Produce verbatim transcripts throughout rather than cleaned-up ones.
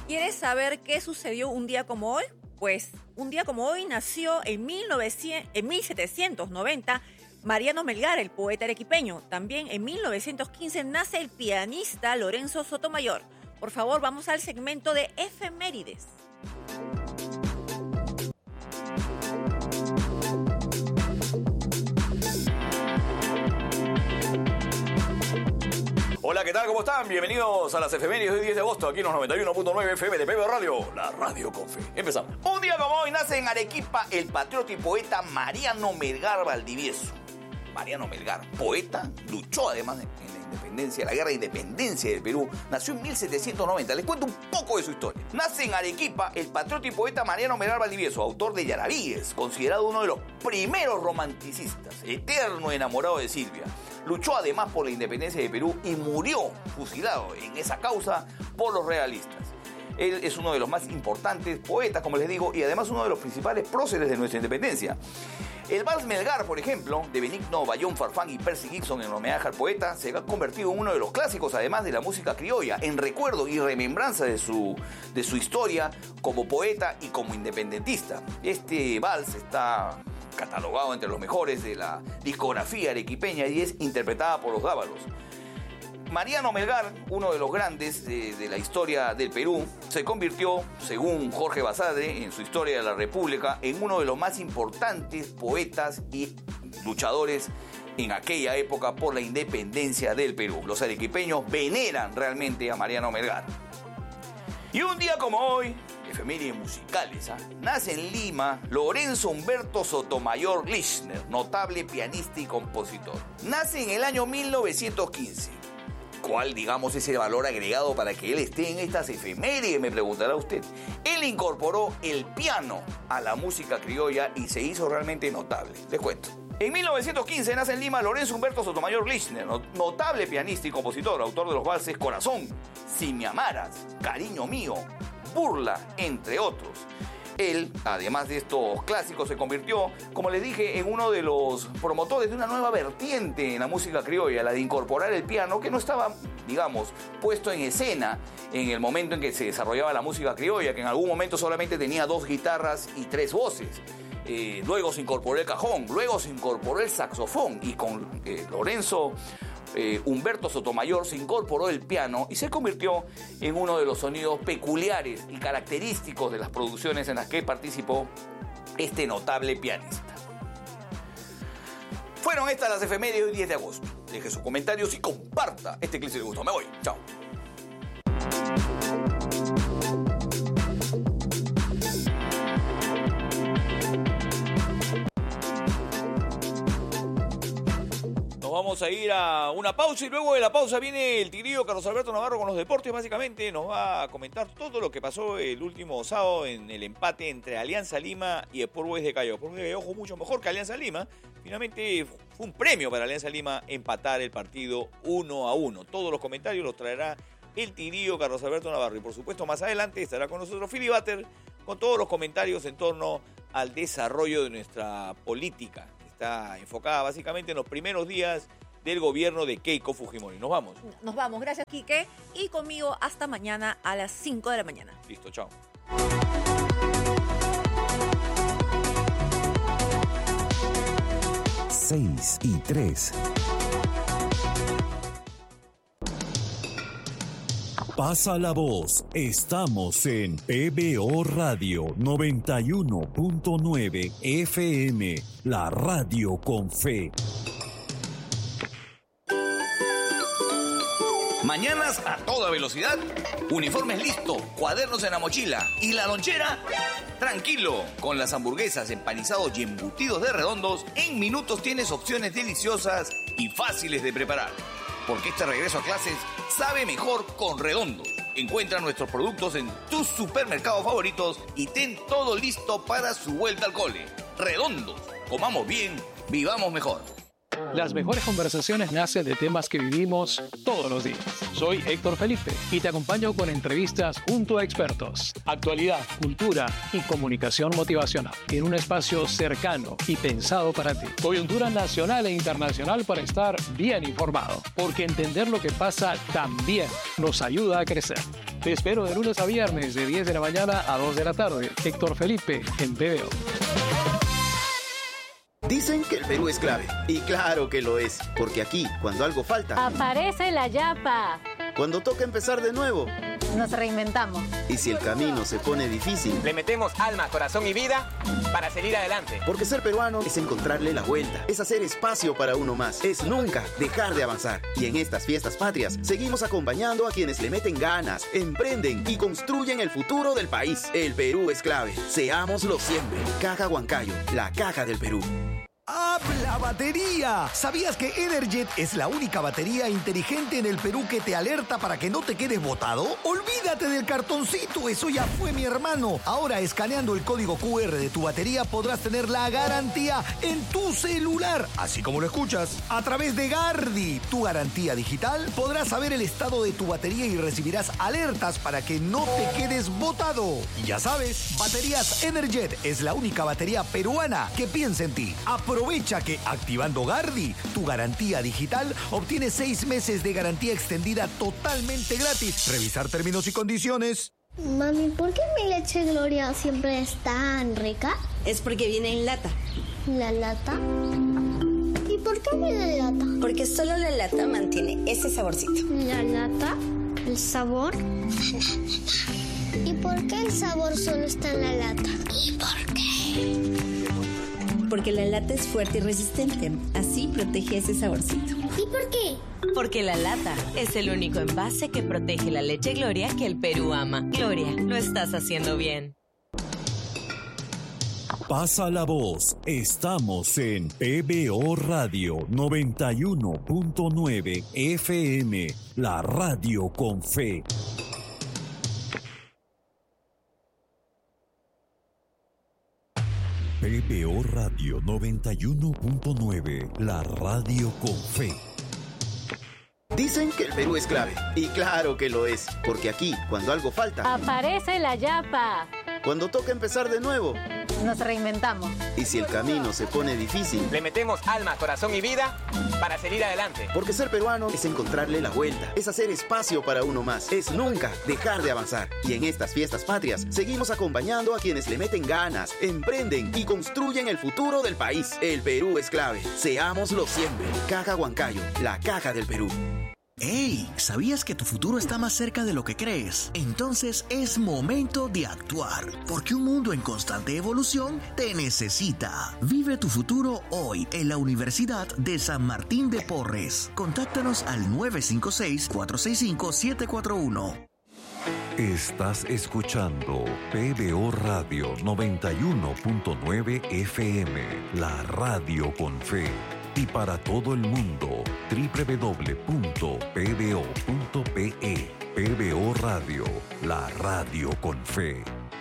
¿Quieres saber qué sucedió un día como hoy? Pues un día como hoy nació en, mil novecientos, en mil setecientos noventa Mariano Melgar, el poeta arequipeño. También en mil novecientos quince nace el pianista Lorenzo Sotomayor. Por favor, vamos al segmento de efemérides. Hola, ¿qué tal? ¿Cómo están? Bienvenidos a las efemérides de diez de agosto, aquí en los noventa y uno punto nueve F M de P B Radio, la radio con fe. Empezamos. Un día como hoy nace en Arequipa el patriota y poeta Mariano Melgar Valdivieso. Mariano Melgar, poeta, luchó además en la independencia, la guerra de independencia del Perú. Nació en mil setecientos noventa. Les cuento un poco de su historia. Nace en Arequipa el patriota y poeta Mariano Melgar Valdivieso, autor de Yaravíes, considerado uno de los primeros romanticistas, eterno enamorado de Silvia. Luchó además por la independencia de Perú y murió fusilado en esa causa por los realistas. Él es uno de los más importantes poetas, como les digo, y además uno de los principales próceres de nuestra independencia. El Vals Melgar, por ejemplo, de Benigno Bayón Farfán y Percy Gibson en homenaje al poeta, se ha convertido en uno de los clásicos, además de la música criolla, en recuerdo y remembranza de su, de su historia como poeta y como independentista. Este vals está catalogado entre los mejores de la discografía arequipeña y es interpretada por los Dávalos. Mariano Melgar, uno de los grandes de, de la historia del Perú, se convirtió, según Jorge Basadre, en su Historia de la República, en uno de los más importantes poetas y luchadores en aquella época por la independencia del Perú. Los arequipeños veneran realmente a Mariano Melgar. Y un día como hoy, efemérides musicales, ¿eh? Nace en Lima Lorenzo Humberto Sotomayor Lischner, notable pianista y compositor. Nace en el año mil novecientos quince. ¿Cuál, digamos, es el valor agregado para que él esté en estas efemérides? Me preguntará usted. Él incorporó el piano a la música criolla y se hizo realmente notable. Les cuento. En mil novecientos quince nace en Lima Lorenzo Humberto Sotomayor Lischner, notable pianista y compositor, autor de los valses Corazón, Si me amaras, Cariño mío, Burla, entre otros. Él, además de estos clásicos, se convirtió, como les dije, en uno de los promotores de una nueva vertiente en la música criolla, la de incorporar el piano, que no estaba, digamos, puesto en escena en el momento en que se desarrollaba la música criolla, que en algún momento solamente tenía dos guitarras y tres voces. Eh, luego se incorporó el cajón, luego se incorporó el saxofón, y con eh, Lorenzo Eh, Humberto Sotomayor se incorporó el piano y se convirtió en uno de los sonidos peculiares y característicos de las producciones en las que participó este notable pianista. Fueron estas las efemérides del diez de agosto. Deje sus comentarios y comparta este clip si le gustó. Me voy. Chao. Vamos a ir a una pausa y luego de la pausa viene el tirío Carlos Alberto Navarro con los deportes. Básicamente nos va a comentar todo lo que pasó el último sábado en el empate entre Alianza Lima y Sport Boys de Callao. Sport Boys de Callao jugó mucho mejor que Alianza Lima. Finalmente fue un premio para Alianza Lima empatar el partido uno a uno. Todos los comentarios los traerá el tirío Carlos Alberto Navarro. Y por supuesto más adelante estará con nosotros Philly Butter con todos los comentarios en torno al desarrollo de nuestra política. Está enfocada básicamente en los primeros días del gobierno de Keiko Fujimori. Nos vamos. Nos vamos. Gracias, Quique. Y conmigo hasta mañana a las cinco de la mañana. Listo, chao. seis y tres. Pasa la voz. Estamos en P B O Radio noventa y uno punto nueve F M, la radio con fe. Mañanas a toda velocidad, uniformes listos, cuadernos en la mochila y la lonchera. Tranquilo, con las hamburguesas, empanizados y embutidos de Redondos, en minutos tienes opciones deliciosas y fáciles de preparar. Porque este regreso a clases sabe mejor con Redondos. Encuentra nuestros productos en tus supermercados favoritos y ten todo listo para su vuelta al cole. Redondos, comamos bien, vivamos mejor. Las mejores conversaciones nacen de temas que vivimos todos los días. Soy Héctor Felipe y te acompaño con entrevistas junto a expertos, actualidad, cultura y comunicación motivacional en un espacio cercano y pensado para ti. Coyuntura nacional e internacional para estar bien informado, porque entender lo que pasa también nos ayuda a crecer. Te espero de lunes a viernes de diez de la mañana a dos de la tarde. Héctor Felipe en P B O. Dicen que el Perú es clave, y claro que lo es, porque aquí, cuando algo falta, aparece la yapa. Cuando toca empezar de nuevo, nos reinventamos. Y si el camino se pone difícil, le metemos alma, corazón y vida para seguir adelante. Porque ser peruano es encontrarle la vuelta, es hacer espacio para uno más, es nunca dejar de avanzar. Y en estas fiestas patrias, seguimos acompañando a quienes le meten ganas, emprenden y construyen el futuro del país. El Perú es clave, seámoslo siempre. Caja Huancayo, la caja del Perú. ¡Habla batería! ¿Sabías que Energet es la única batería inteligente en el Perú que te alerta para que no te quedes botado? ¡Olvídate del cartoncito! ¡Eso ya fue, mi hermano! Ahora, escaneando el código cu erre de tu batería, podrás tener la garantía en tu celular. Así como lo escuchas. A través de Gardi, tu garantía digital, podrás saber el estado de tu batería y recibirás alertas para que no te quedes botado. Y ya sabes, Baterías Energet es la única batería peruana que piensa en ti. Aprovecha que activando Gardi, tu garantía digital, obtienes seis meses de garantía extendida totalmente gratis. Revisar términos y condiciones. Mami, ¿por qué mi leche Gloria siempre es tan rica? Es porque viene en lata. ¿La lata? ¿Y por qué viene en lata? Porque solo la lata mantiene ese saborcito. ¿La lata? ¿El sabor? ¿Y por qué el sabor solo está en la lata? ¿Y por qué? Porque la lata es fuerte y resistente. Así protege ese saborcito. ¿Y por qué? Porque la lata es el único envase que protege la leche Gloria que el Perú ama. Gloria, lo estás haciendo bien. Pasa la voz. Estamos en P B O Radio noventa y uno punto nueve F M, la radio con fe. P B O Radio noventa y uno punto nueve, la radio con fe. Dicen que el Perú es clave, y claro que lo es, porque aquí, cuando algo falta, aparece la yapa. Cuando toca empezar de nuevo, nos reinventamos. Y si el camino se pone difícil, le metemos alma, corazón y vida para seguir adelante. Porque ser peruano es encontrarle la vuelta, es hacer espacio para uno más, es nunca dejar de avanzar. Y en estas fiestas patrias, seguimos acompañando a quienes le meten ganas, emprenden y construyen el futuro del país. El Perú es clave, seámoslo siempre. Caja Huancayo, la caja del Perú. ¡Hey! ¿Sabías que tu futuro está más cerca de lo que crees? Entonces es momento de actuar, porque un mundo en constante evolución te necesita. Vive tu futuro hoy en la Universidad de San Martín de Porres. Contáctanos al nueve cinco seis, cuatro seis cinco, siete cuatro uno. Estás escuchando P B O Radio noventa y uno punto nueve F M, la radio con fe. Y para todo el mundo, doble u doble u doble u punto p b o punto p e. P B O Radio, la radio con fe.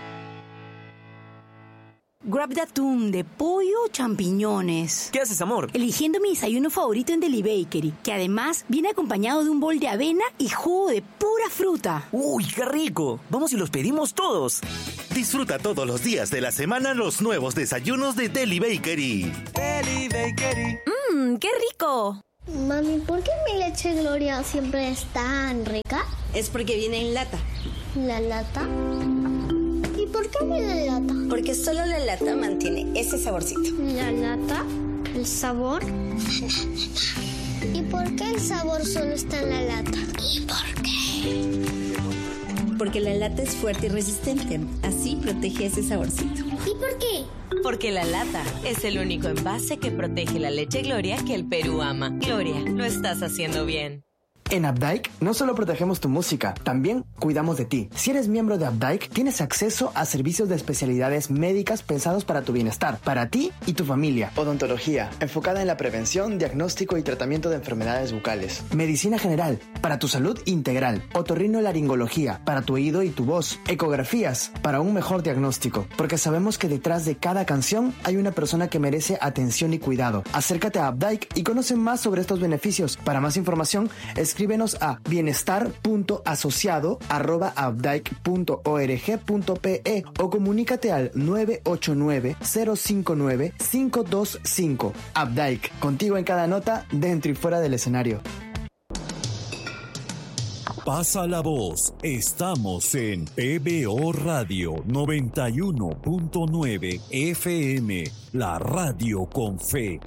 Grab de atún, de pollo o champiñones. ¿Qué haces, amor? Eligiendo mi desayuno favorito en Deli Bakery, que además viene acompañado de un bol de avena y jugo de pura fruta. ¡Uy, qué rico! Vamos y los pedimos todos. Disfruta todos los días de la semana los nuevos desayunos de Deli Bakery. Deli Bakery. ¡Mmm, qué rico! Mami, ¿por qué mi leche Gloria siempre es tan rica? Es porque viene en lata. ¿La lata? ¿Y por qué viene en lata? Porque solo la lata mantiene ese saborcito. ¿La lata? ¿El sabor? ¿Y por qué el sabor solo está en la lata? ¿Y por qué? Porque la lata es fuerte y resistente. Así protege ese saborcito. ¿Y por qué? Porque la lata es el único envase que protege la leche Gloria que el Perú ama. Gloria, lo estás haciendo bien. En Updike no solo protegemos tu música, también cuidamos de ti. Si eres miembro de Updike, tienes acceso a servicios de especialidades médicas pensados para tu bienestar, para ti y tu familia. Odontología, enfocada en la prevención, diagnóstico y tratamiento de enfermedades bucales. Medicina general, para tu salud integral. Otorrinolaringología, para tu oído y tu voz. Ecografías, para un mejor diagnóstico. Porque sabemos que detrás de cada canción hay una persona que merece atención y cuidado. Acércate a Updike y conoce más sobre estos beneficios. Para más información, escríbenos a bienestar punto asociado arroba updike punto org punto pe o comunícate al nueve ocho nueve, cero cinco nueve, cinco dos cinco. Updike, contigo en cada nota, dentro y fuera del escenario. Pasa la voz, estamos en P B O Radio noventa y uno punto nueve F M, la radio con fe.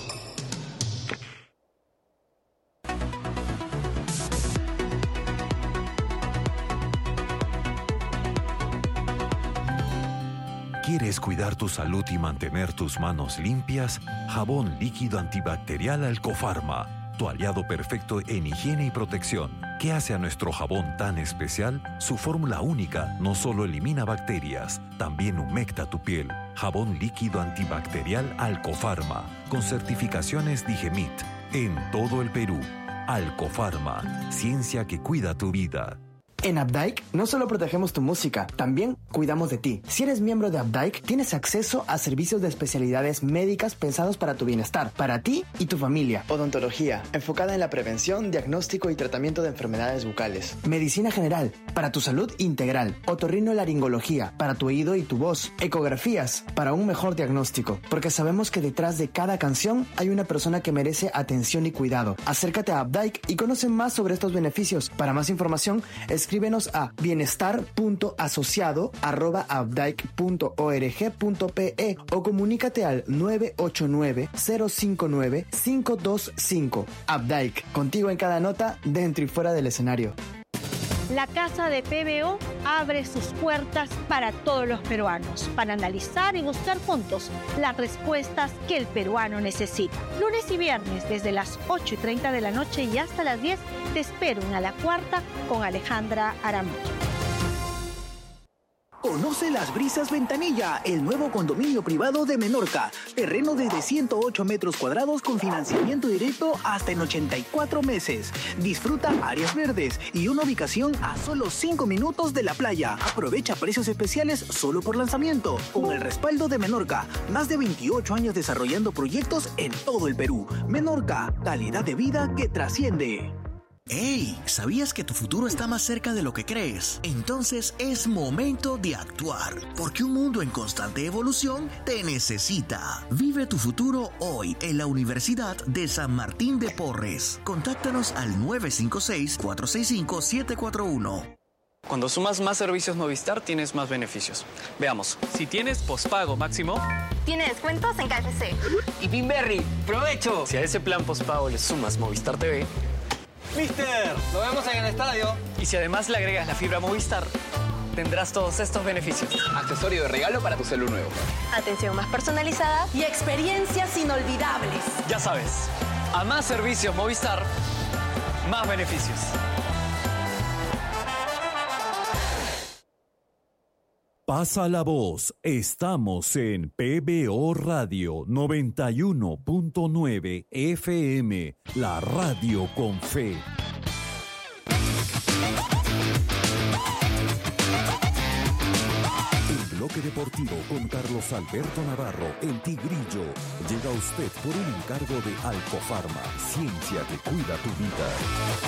¿Quieres cuidar tu salud y mantener tus manos limpias? Jabón líquido antibacterial Alcofarma, tu aliado perfecto en higiene y protección. ¿Qué hace a nuestro jabón tan especial? Su fórmula única no solo elimina bacterias, también humecta tu piel. Jabón líquido antibacterial Alcofarma, con certificaciones Digemit, en todo el Perú. Alcofarma, ciencia que cuida tu vida. En Updike no solo protegemos tu música, también cuidamos de ti. Si eres miembro de Updike, tienes acceso a servicios de especialidades médicas pensados para tu bienestar, para ti y tu familia. Odontología, enfocada en la prevención, diagnóstico y tratamiento de enfermedades bucales. Medicina general, para tu salud integral. Otorrinolaringología, para tu oído y tu voz. Ecografías, para un mejor diagnóstico. Porque sabemos que detrás de cada canción hay una persona que merece atención y cuidado. Acércate a Updike y conoce más sobre estos beneficios. Para más información, escribe Escríbenos a bienestar punto asociado arroba updike punto org punto pe o comunícate al nueve ocho nueve, cero cinco nueve, cinco dos cinco. Updike, contigo en cada nota, dentro y fuera del escenario. La Casa de P B O abre sus puertas para todos los peruanos, para analizar y buscar juntos las respuestas que el peruano necesita. Lunes y viernes, desde las ocho y treinta de la noche y hasta las diez, te espero en A la Cuarta con Alejandra Aramburu. Conoce Las Brisas Ventanilla, el nuevo condominio privado de Menorca. Terreno desde ciento ocho metros cuadrados con financiamiento directo hasta en ochenta y cuatro meses. Disfruta áreas verdes y una ubicación a solo cinco minutos de la playa. Aprovecha precios especiales solo por lanzamiento. Con el respaldo de Menorca, más de veintiocho años desarrollando proyectos en todo el Perú. Menorca, calidad de vida que trasciende. ¡Hey! ¿Sabías que tu futuro está más cerca de lo que crees? Entonces es momento de actuar, porque un mundo en constante evolución te necesita. Vive tu futuro hoy en la Universidad de San Martín de Porres. Contáctanos al nueve cinco seis, cuatro seis cinco, siete cuatro uno. Cuando sumas más servicios Movistar, tienes más beneficios. Veamos, si tienes pospago máximo, tiene descuentos en K F C. Y Pinberry, ¡provecho! Si a ese plan pospago le sumas Movistar T V, ¡Mister! ¡Lo vemos en el estadio! Y si además le agregas la fibra Movistar, tendrás todos estos beneficios. Accesorio de regalo para tu celu nuevo. Atención más personalizada y experiencias inolvidables. Ya sabes, a más servicios Movistar, más beneficios. Pasa la voz, estamos en P B O Radio noventa y uno punto nueve F M, la radio con fe. El bloque deportivo con Carlos Alberto Navarro, el Tigrillo, llega a usted por un encargo de Alcofarma, ciencia que cuida tu vida.